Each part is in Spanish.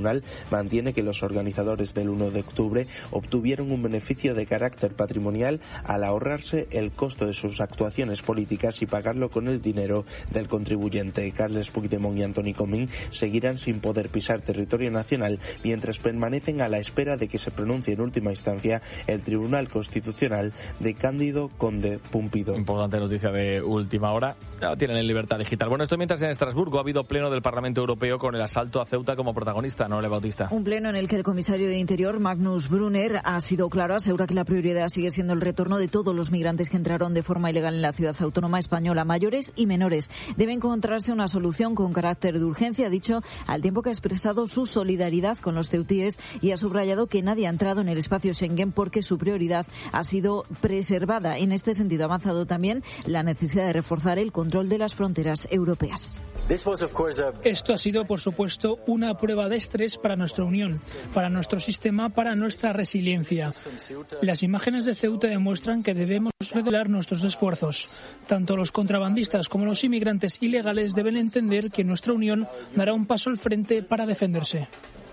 tribunal mantiene que los organizadores del 1 de octubre obtuvieron un beneficio de carácter patrimonial al ahorrarse el costo de sus actuaciones políticas y pagarlo con el dinero del contribuyente. Carles Puigdemont y Antoni Comín seguirán sin poder pisar territorio nacional mientras permanecen a la espera de que se pronuncie en última instancia el Tribunal Constitucional de Cándido Conde Pumpido. Importante noticia de última hora. Ya lo tienen en libertad digital. Bueno, esto mientras en Estrasburgo ha habido pleno del Parlamento Europeo con el asalto a Ceuta como protagonista, ¿no, Le Bautista? Un pleno en el que el comisario de Interior, Magnus Brunner, ha sido claro, asegura que la prioridad sigue siendo el retorno de todos los migrantes que entraron de forma ilegal en la ciudad autónoma española, mayores y menores. Debe encontrarse una solución con carácter de urgencia, ha dicho, al tiempo que ha expresado su solidaridad con los ceutíes y ha subrayado que nadie ha entrado en el espacio Schengen porque su prioridad ha sido preservada. En este sentido, ha avanzado también la necesidad de reforzar el control de las fronteras europeas. Esto ha sido, por supuesto, una prueba de estrés para nuestra Unión, para nuestro sistema, para nuestra resiliencia. Las imágenes de Ceuta demuestran que debemos redolar nuestros esfuerzos. Tanto los contrabandistas como los inmigrantes ilegales deben entender que nuestra Unión dará un paso al frente para defenderse.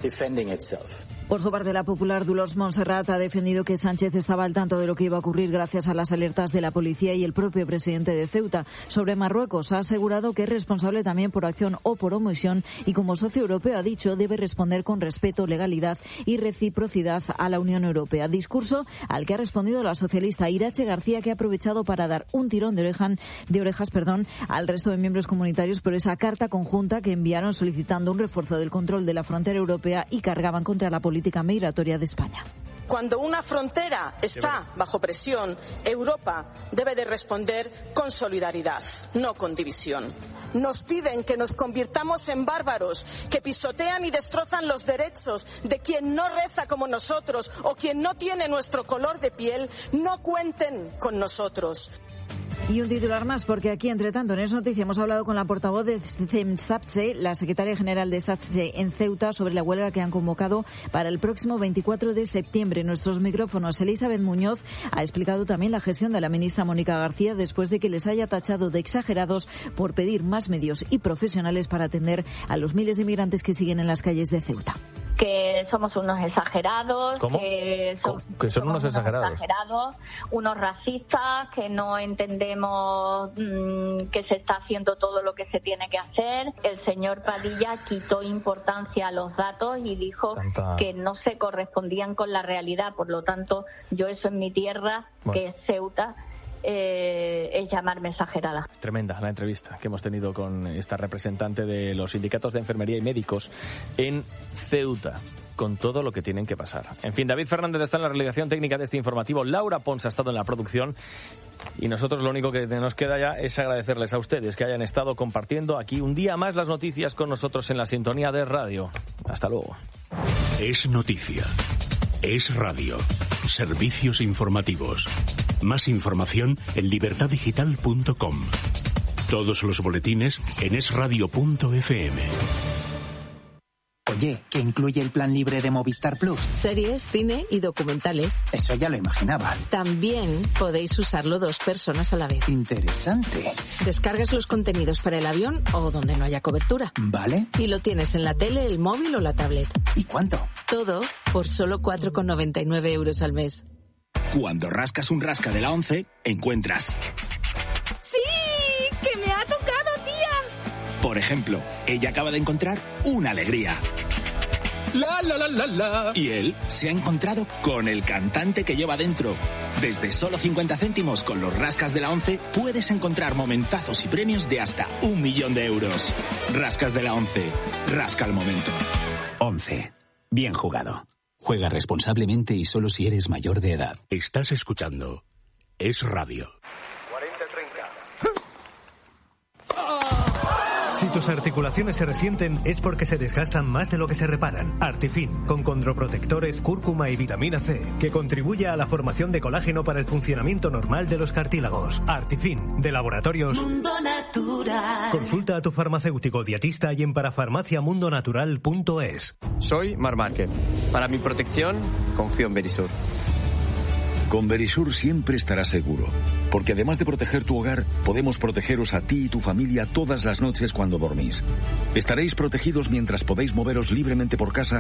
Por su parte, la popular Dolors Montserrat ha defendido que Sánchez estaba al tanto de lo que iba a ocurrir gracias a las alertas de la policía y el propio presidente de Ceuta. Sobre Marruecos, ha asegurado que es responsable también por acción o por omisión y como socio europeo, ha dicho, debe responder con respeto, legalidad y reciprocidad a la Unión Europea. Discurso al que ha respondido la socialista Irache García, que ha aprovechado para dar un tirón de orejas al resto de miembros comunitarios por esa carta conjunta que enviaron solicitando un refuerzo del control de la frontera europea y cargaban contra la política migratoria de España. Cuando una frontera está bajo presión, Europa debe de responder con solidaridad, no con división. Nos piden que nos convirtamos en bárbaros, que pisotean y destrozan los derechos de quien no reza como nosotros o quien no tiene nuestro color de piel. No cuenten con nosotros. Y un titular más, porque aquí, entre tanto, en Es Noticia hemos hablado con la portavoz de SATSE, la secretaria general de SATSE en Ceuta, sobre la huelga que han convocado para el próximo 24 de septiembre. En nuestros micrófonos, Elizabeth Muñoz ha explicado también la gestión de la ministra Mónica García después de que les haya tachado de exagerados por pedir más medios y profesionales para atender a los miles de migrantes que siguen en las calles de Ceuta. Que somos unos exagerados. ¿Cómo? Que son unos exagerados. Unos racistas, que no entendemos que se está haciendo todo lo que se tiene que hacer. El señor Padilla quitó importancia a los datos y dijo que no se correspondían con la realidad. Por lo tanto, yo eso en mi tierra, que es Ceuta, es llamarme exagerada. Tremenda la entrevista que hemos tenido con esta representante de los sindicatos de enfermería y médicos en Ceuta, con todo lo que tienen que pasar. En fin, David Fernández está en la realización técnica de este informativo, Laura Pons ha estado en la producción y nosotros lo único que nos queda ya es agradecerles a ustedes que hayan estado compartiendo aquí un día más las noticias con nosotros en la sintonía de radio. Hasta luego. Es noticia. Es radio. Servicios informativos. Más información en libertaddigital.com. Todos los boletines en esradio.fm. Oye, ¿qué incluye el plan libre de Movistar Plus? Series, cine y documentales. Eso ya lo imaginaba. También podéis usarlo 2 personas a la vez. Interesante. Descargas los contenidos para el avión o donde no haya cobertura. Vale. Y lo tienes en la tele, el móvil o la tablet. ¿Y cuánto? Todo por solo 4,99 euros al mes. Cuando rascas un rasca de la 11, encuentras... ¡Sí! ¡Que me ha tocado, tía! Por ejemplo, ella acaba de encontrar una alegría. ¡La, la, la, la, la! Y él se ha encontrado con el cantante que lleva dentro. Desde solo 50 céntimos con los rascas de la 11 puedes encontrar momentazos y premios de hasta 1 millón de euros. Rascas de la 11. Rasca el momento. 11. Bien jugado. Juega responsablemente y solo si eres mayor de edad. Estás escuchando Es Radio. 40-30. Si tus articulaciones se resienten es porque se desgastan más de lo que se reparan. Artifin, con condroprotectores, cúrcuma y vitamina C, que contribuye a la formación de colágeno para el funcionamiento normal de los cartílagos. Artifin, de Laboratorios Mundo Natural. Consulta a tu farmacéutico dietista y en parafarmaciamundonatural.es. Soy Mar Márquez. Para mi protección, confío en Verisur. Con Verisur siempre estarás seguro, porque además de proteger tu hogar, podemos protegeros a ti y tu familia todas las noches cuando dormís. Estaréis protegidos mientras podéis moveros libremente por casa